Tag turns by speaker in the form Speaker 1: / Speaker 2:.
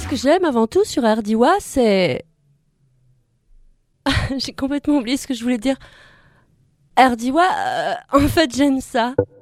Speaker 1: que j'aime avant tout sur Ardiwa, c'est... J'ai complètement oublié ce que je voulais dire. Ardiwa, en fait, j'aime ça.